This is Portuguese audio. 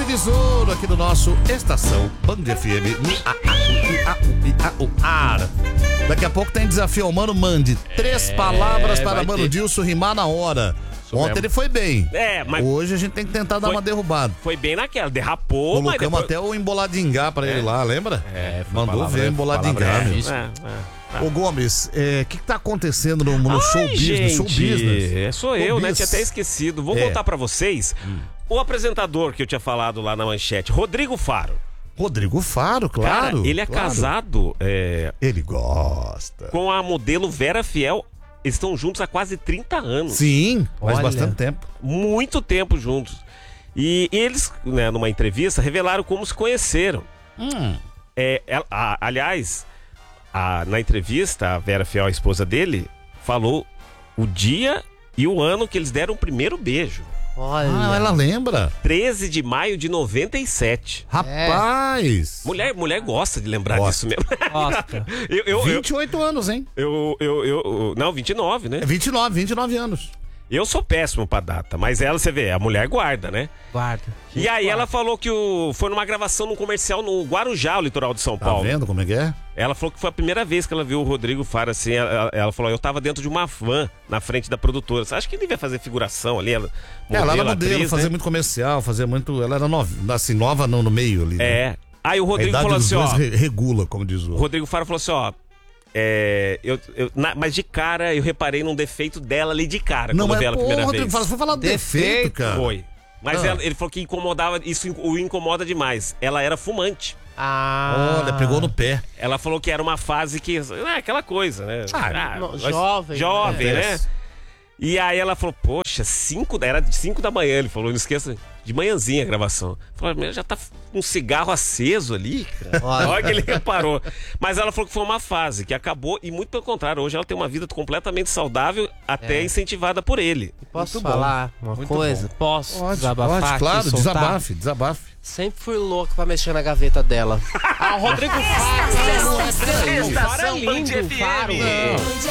divisor aqui do nosso Estação Band FM no ar. Daqui a pouco tem desafio ao Mano Mande. 3 palavras para Mano Dilson rimar na hora. Ontem ele foi bem. Mas hoje a gente tem que tentar dar uma derrubada. Foi bem naquela, derrapou. Colocamos mas depois... até o emboladingá pra ele lá, lembra? Mandou ver o emboladingá, meu. Ô Gomes, o que tá acontecendo no show business? Show business? Sou eu, né? Tinha até esquecido. Vou voltar pra vocês. O apresentador que eu tinha falado lá na manchete, Rodrigo Faro. Rodrigo Faro, claro. Cara, ele é casado. Ele gosta. Com a modelo Vera Fiel. Eles estão juntos há quase 30 anos. Sim, faz bastante tempo. Muito tempo juntos. E eles, né, numa entrevista, revelaram como se conheceram. Aliás, na entrevista, a Vera Fiel, a esposa dele, falou o dia e o ano que eles deram o primeiro beijo. Olha. Ela lembra? 13 de maio de 97. Rapaz! Mulher gosta de lembrar disso mesmo. Gosta. 28 anos, hein? Não, 29, né? 29 anos. Eu sou péssimo pra data, mas ela, você vê, a mulher guarda, né? Guarda. E aí ela falou que foi numa gravação num comercial no Guarujá, o litoral de São Paulo. Tá vendo como é que é? Ela falou que foi a primeira vez que ela viu o Rodrigo Faro assim. Ela falou, eu tava dentro de uma van na frente da produtora. Você acha que ele devia fazer figuração ali? Ela era modelo, atriz, fazia né? muito comercial, fazia muito... Ela era nova no meio ali. Né? Aí o Rodrigo a idade falou dos assim, dois regula, como diz o... Rodrigo Faro falou assim, mas de cara eu reparei num defeito dela ali de cara. Não, quando mas eu vi ela a primeira Rodrigo vez. Faro, foi falar do defeito, cara. Foi. Mas ele falou que incomodava, isso o incomoda demais. Ela era fumante. Olha, pegou no pé. Ela falou que era uma fase que... aquela coisa, né? Jovem, né? E aí ela falou, poxa, era de 5 da manhã. Ele falou, não esqueça, de manhãzinha a gravação. Falou, já tá com um cigarro aceso ali, cara. Olha que ele reparou. Mas ela falou que foi uma fase que acabou e muito pelo contrário, hoje ela tem uma vida completamente saudável, até incentivada por ele. Posso falar uma coisa? Posso desabafar? Pode, claro, soltar? desabafe. Sempre fui louco pra mexer na gaveta dela. O Rodrigo Faro. Estação Band FM.